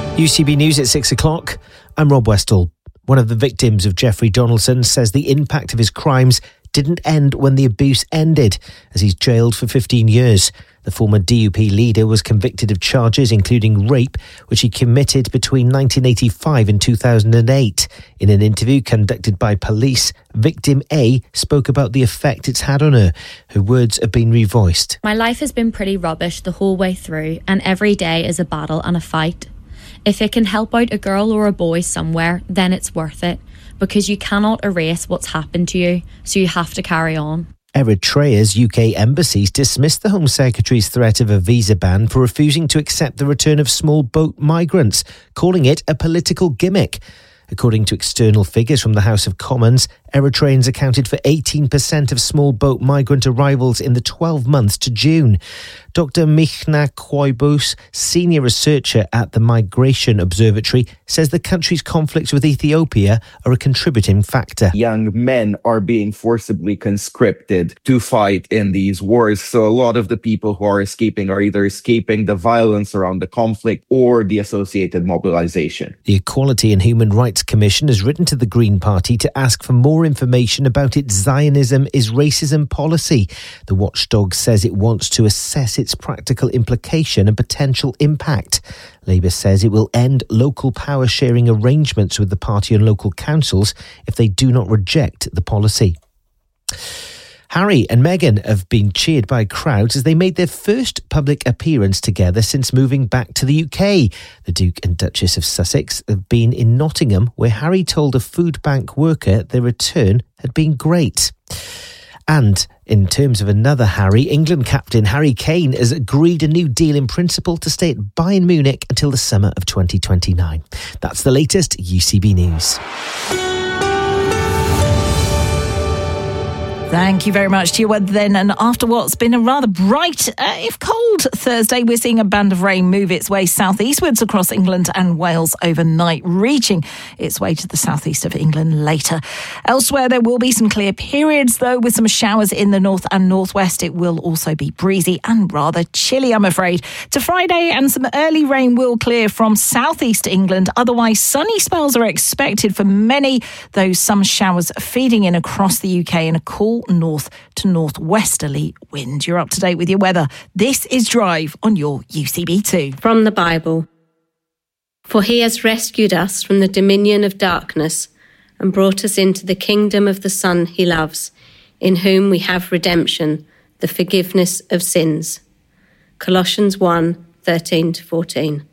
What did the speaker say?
UCB News at 6 o'clock. I'm Rob Westall. One of the victims of Jeffrey Donaldson says the impact of his crimes didn't end when the abuse ended, as he's jailed for 15 years. The former DUP leader was convicted of charges including rape, which he committed between 1985 and 2008. In an interview conducted by police, victim A spoke about the effect it's had on her. Her words have been revoiced. My life has been pretty rubbish the whole way through, and every day is a battle and a fight. If it can help out a girl or a boy somewhere, then it's worth it, because you cannot erase what's happened to you, so you have to carry on. Eritrea's UK embassies dismissed the Home Secretary's threat of a visa ban for refusing to accept the return of small boat migrants, calling it a political gimmick. According to external figures from the House of Commons, Eritreans accounted for 18% of small boat migrant arrivals in the 12 months to June. Dr. Michna Koibus, senior researcher at the Migration Observatory, says the country's conflicts with Ethiopia are a contributing factor. Young men are being forcibly conscripted to fight in these wars. So a lot of the people who are escaping are either escaping the violence around the conflict or the associated mobilization. The Equality and Human Rights Commission has written to the Green Party to ask for more information about its Zionism is racism policy. The watchdog says it wants to assess its practical implication and potential impact. Labour says it will end local power sharing arrangements with the party and local councils if they do not reject the policy. Harry and Meghan have been cheered by crowds as they made their first public appearance together since moving back to the UK. The Duke and Duchess of Sussex have been in Nottingham, where Harry told a food bank worker their return had been great. And in terms of another Harry, England captain Harry Kane has agreed a new deal in principle to stay at Bayern Munich until the summer of 2029. That's the latest UCB News. Thank you very much to you. Then, and after what's been a rather bright, if cold Thursday, we're seeing a band of rain move its way southeastwards across England and Wales overnight, reaching its way to the southeast of England later. Elsewhere, there will be some clear periods, though, with some showers in the north and northwest. It will also be breezy and rather chilly, I'm afraid. To Friday, and some early rain will clear from southeast England. Otherwise, sunny spells are expected for many, though some showers feeding in across the UK in a cool north to northwesterly wind. You're up to date with your weather. This is Drive on your UCB2. From the Bible. For he has rescued us from the dominion of darkness and brought us into the kingdom of the Son he loves, in whom we have redemption, the forgiveness of sins. Colossians 1:13-14.